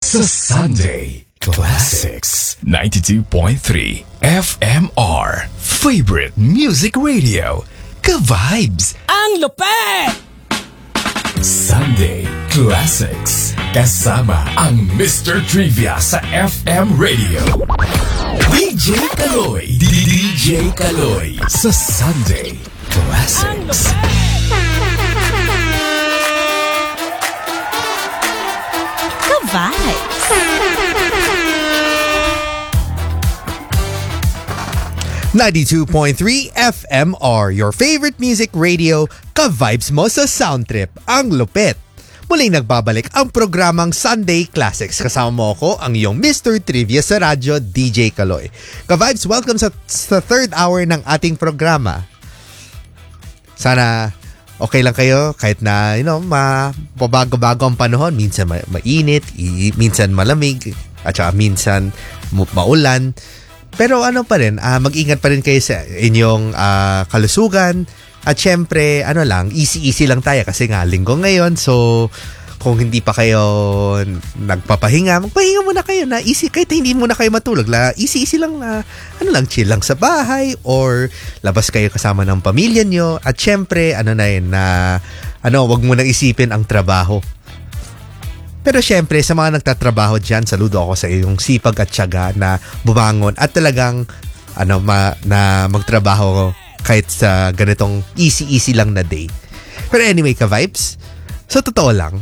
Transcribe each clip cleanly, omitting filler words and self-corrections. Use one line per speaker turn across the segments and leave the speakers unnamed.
sa Sunday Classics 92.3 FMR Favorite Music Radio. Ka-vibes!
Ang lupet!
Sunday Classics. Kasama ang Mr. Trivia sa FM Radio. DJ Kaloy. DJ Kaloy sa Sunday Classics.
92.3 FMR, your favorite music radio, ka-vibes mo sa sound trip, ang lupet. Muling nagbabalik ang programang Sunday Classics. Kasama mo ako, ang iyong Mr. Trivia sa radyo, DJ Kaloy. Ka-vibes, welcome sa third hour ng ating programa. Sana okay lang kayo kahit na, mababago-bago ang panahon. Minsan mainit, minsan malamig, at saka minsan maulan. Pero pa rin, mag-ingat pa rin kayo sa inyong kalusugan. At syempre, easy lang tayo kasi nga linggo ngayon. So, kung hindi pa kayo nagpapahinga, magpahinga muna kayo na easy. Kahit hindi muna kayo matulog, easy lang na, chill lang sa bahay or labas kayo kasama ng pamilya nyo. At syempre, wag mo nang isipin ang trabaho. Pero syempre, sa mga nagtatrabaho dyan, saludo ako sa iyong sipag at tiyaga na bumangon at talagang na magtrabaho kahit sa ganitong easy lang na day. Pero anyway, ka-vibes, so totoo lang,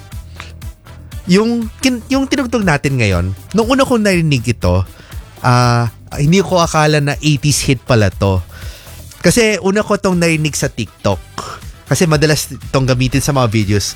yung tinugtog natin ngayon, nung una kong narinig ito, hindi ko akala na 80s hit pala to. Kasi una ko tong narinig sa TikTok. Kasi madalas itong gamitin sa mga videos.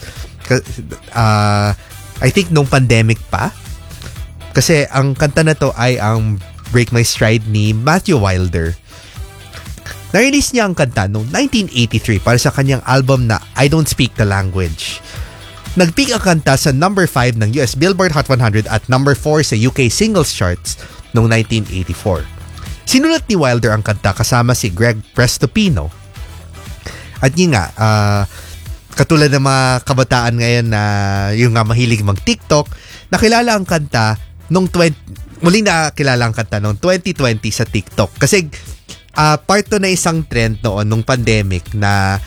I think nung pandemic pa. Kasi ang kanta na to ay ang Break My Stride ni Matthew Wilder. Na-release niya ang kanta noong 1983 para sa kanyang album na I Don't Speak the Language. Nag-peak ang kanta sa number 5 ng US Billboard Hot 100 at number 4 sa UK Singles Charts noong 1984. Sinulat ni Wilder ang kanta kasama si Greg Prestopino. At yun nga, katulad ng mga kabataan ngayon na yung nga mahilig mag-TikTok, nakilala ang kanta muling nakilala ang kanta noong 2020 sa TikTok. Kasi part to na isang trend noon nung pandemic na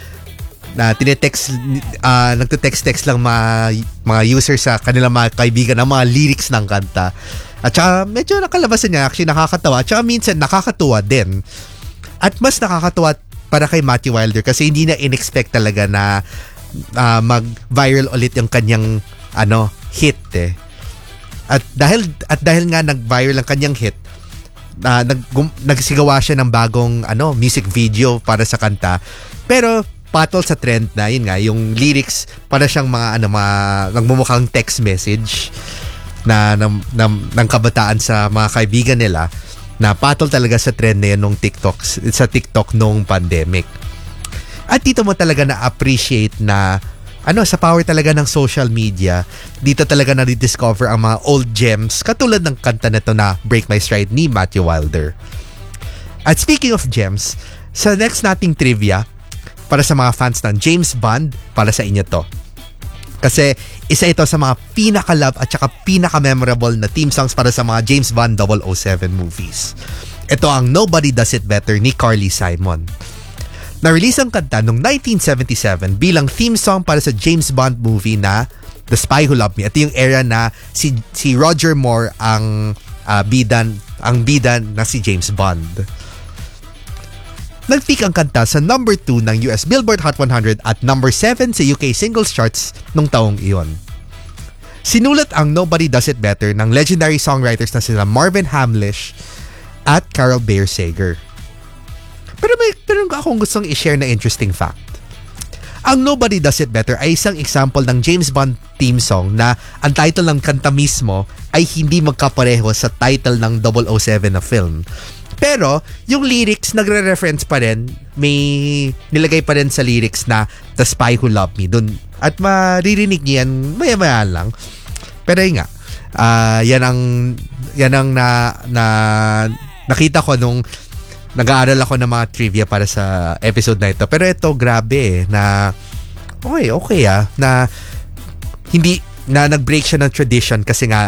nagte-text lang mga users sa kanilang mga kaibigan ng mga lyrics ng kanta. At saka medyo nakalabasan niya, actually nakakatawa. At saka minsan nakakatuwa din. At mas nakakatuwa para kay Matthew Wilder kasi hindi na in-expect talaga na mag-viral ulit yung kanyang hit eh. At dahil nga nag-viral ang kanyang hit, nagsigawa siya ng bagong music video para sa kanta. Pero patol sa trend na yun nga, yung lyrics para siyang mga nagmumukhang text message ng kabataan sa mga kaibigan nila, na patol talaga sa trend na yun sa TikTok nung pandemic. At dito mo talaga na-appreciate na sa power talaga ng social media, dito talaga na-discover ang mga old gems katulad ng kanta na to na Break My Stride ni Matthew Wilder. At speaking of gems, sa next nating trivia, para sa mga fans ng James Bond, para sa inyo to. Kasi isa ito sa mga pinaka-love at saka pinaka-memorable na theme songs para sa mga James Bond 007 movies. Ito ang Nobody Does It Better ni Carly Simon. Na-release ang kanta noong 1977 bilang theme song para sa James Bond movie na The Spy Who Loved Me. Ito yung era na si Roger Moore ang bida na si James Bond. Nag-peak ang kanta sa number 2 ng US Billboard Hot 100 at number 7 sa UK Singles Charts nung taong iyon. Sinulat ang Nobody Does It Better ng legendary songwriters na sila Marvin Hamlisch at Carol Bayer Sager. Pero meron akong gustong i-share na interesting fact. Ang Nobody Does It Better ay isang example ng James Bond theme song na ang title ng kanta mismo ay hindi magkapareho sa title ng 007 na film. Pero, yung lyrics, nagre-reference pa rin. May nilagay pa rin sa lyrics na The Spy Who Loved Me dun. At maririnig niyo yan, maya-maya lang. Pero yun nga, yan ang nakita ko nung nag-aaral ako ng mga trivia para sa episode na ito. Pero ito, grabe na okay na hindi na nag-break siya ng tradition kasi nga